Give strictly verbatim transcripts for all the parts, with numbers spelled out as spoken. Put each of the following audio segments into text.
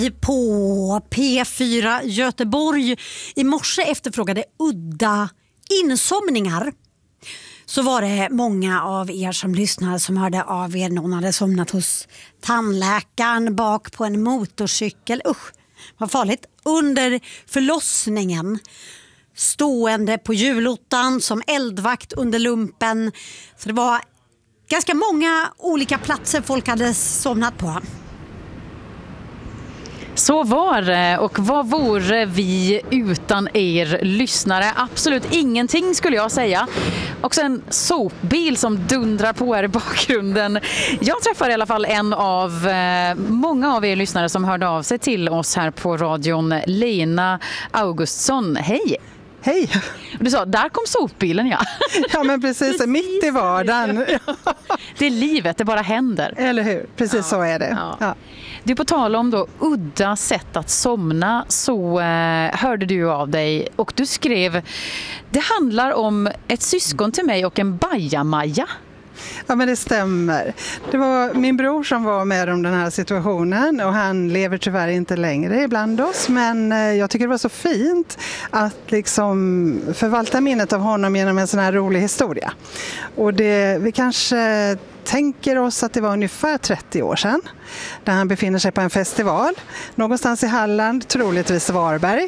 På P fyra Göteborg i morse efterfrågade udda insomningar, så var det många av er som lyssnade som hörde av er. Någon hade somnat hos tandläkaren bak på en motorcykel. Usch, vad farligt. Under förlossningen, stående på julottan, som eldvakt under lumpen. Så det var ganska många olika platser folk hade somnat på. Så var det, och vad vore vi utan er lyssnare? Absolut ingenting, skulle jag säga. Också en sopbil som dundrar på här i bakgrunden. Jag träffar i alla fall en av eh, många av er lyssnare som hörde av sig till oss här på radion, Lena Augustsson. Hej! Hej! Du sa, där kom sopbilen, ja. Ja, men precis, mitt i vardagen. Det är livet, det bara händer. Eller hur? Precis ja. Så är det. Ja. Ja. Du, på tal om då udda sätt att somna, så eh, hörde du av dig och du skrev: det handlar om ett syskon till mig och en bajamaja. Ja, men det stämmer. Det var min bror som var med om den här situationen, och han lever tyvärr inte längre ibland oss, men jag tycker det var så fint att liksom förvalta minnet av honom genom en sån här rolig historia. Och det, vi kanske tänker oss att det var ungefär trettio år sedan, där han befinner sig på en festival någonstans i Halland, troligtvis Varberg,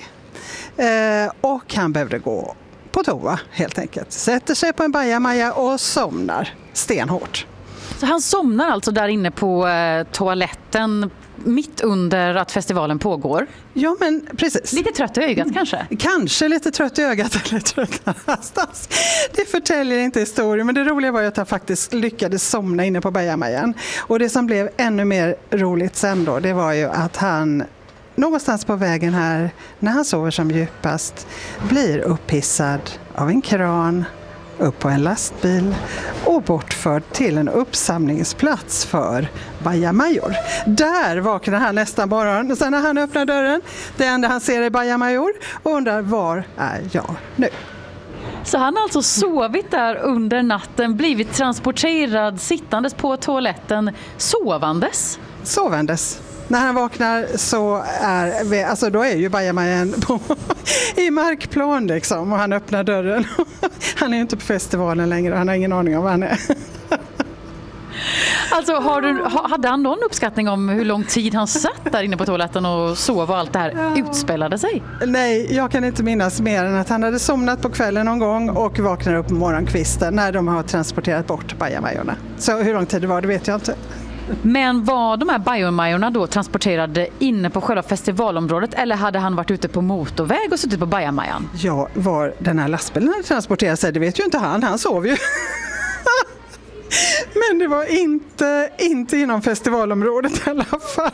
eh, och han behövde gå på toa helt enkelt. Sätter sig på en bajamaja och somnar stenhårt. Så han somnar alltså där inne på eh, toaletten mitt under att festivalen pågår? Ja, men precis. Lite trött i ögat kanske? Kanske lite trött i ögat eller trött någonstans. Det förtäljer inte historien, men det roliga var ju att han faktiskt lyckades somna inne på bajamajan. Och det som blev ännu mer roligt sen då, det var ju att han någonstans på vägen här, när han sover som djupast, blir upphissad av en kran upp på en lastbil och bortförd till en uppsamlingsplats för bajamajor. Där vaknar han nästa morgon, och sen när han öppnar dörren, det enda han ser är bajamajor och undrar: var är jag nu? Så han har alltså sovit där under natten, blivit transporterad sittandes på toaletten, sovandes? Sovandes. När han vaknar så är vi, alltså då är ju bajamajan på i markplan liksom, och han öppnar dörren. Han är ju inte på festivalen längre, han har ingen aning om vad han är. Alltså har du, hade han någon uppskattning om hur lång tid han satt där inne på toaletten och sov och allt det här ja. utspelade sig? Nej, jag kan inte minnas mer än att han hade somnat på kvällen någon gång och vaknar upp på morgonkvisten när de har transporterat bort bajamajorna. Så hur lång tid det var, det vet jag inte. Men var de här bajamajorna då transporterade inne på själva festivalområdet, eller hade han varit ute på motorväg och suttit på bajamajan? Ja, var den här lastbilen transporterade sig, det vet ju inte han, han sov ju. Men det var inte, inte inom festivalområdet i alla fall.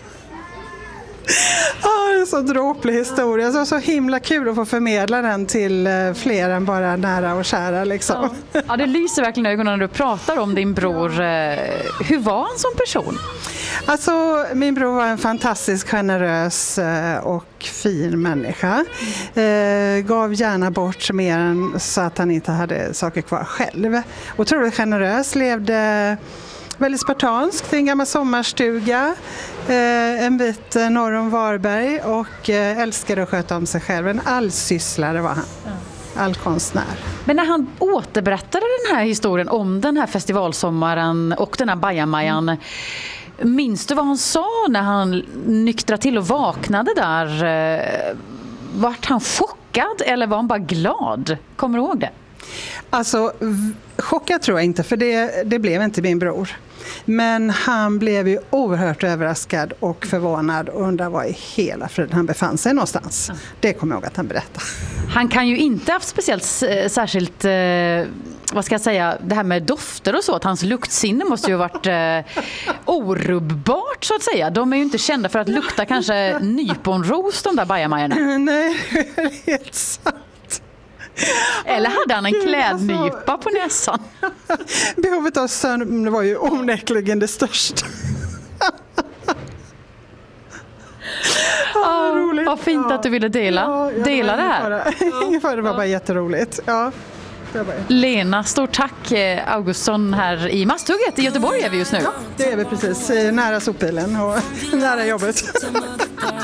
Ah, det är så dråplig historia. Så, så himla kul att få förmedla den till fler än bara nära och kära. Liksom. Ja. Ja, det lyser verkligen i ögonen när du pratar om din bror. Hur var han som person? Alltså, min bror var en fantastiskt generös och fin människa. Eh, gav gärna bort mer än så att han inte hade saker kvar själv. Otroligt generös, levde väldigt spartanskt i en gammal sommarstuga, eh, en bit norr om Varberg, och eh, älskade att sköta om sig själv. En allsysslare var han. All konstnär. Men när han återberättade den här historien om den här festivalsommaren och den här bajamajan, mm. minns du vad han sa när han nyktrade till och vaknade där? Vart han chockad eller var han bara glad? Kommer du ihåg det? Alltså, chockad tror jag inte, för det, det blev inte min bror. Men han blev ju oerhört överraskad och förvånad och undrade var i hela friden han befann sig någonstans. Ja. Det kommer jag ihåg att han berättade. Han kan ju inte ha haft speciellt särskilt, eh, vad ska jag säga, det här med dofter och så. Att hans luktsinne måste ju ha varit eh, orubbbart så att säga. De är ju inte kända för att lukta kanske nyponros, de där bajamajorna. Nej, det är helt sant. Eller hade han en klädnypa på näsan? Behovet av sömn var ju onekligen det största. Ah, roligt. Vad fint ja. Att du ville dela, ja, ja, dela det, det här. Ungefär, det var bara jätteroligt. Ja. Lena, stort tack. Augustsson här i Masthugget i Göteborg är vi just nu. Ja, det är vi precis. Nära sopbilen och nära jobbet.